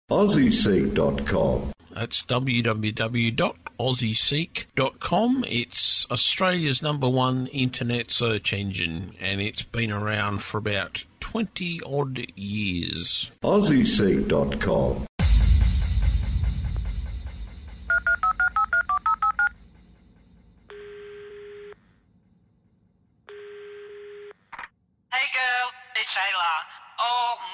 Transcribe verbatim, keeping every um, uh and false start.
Aussie Seek dot com. That's w w w dot aussie seek dot com. It's Australia's number one internet search engine, and it's been around for about twenty odd years. Aussie Seek dot com. Hey girl, it's Shayla. Oh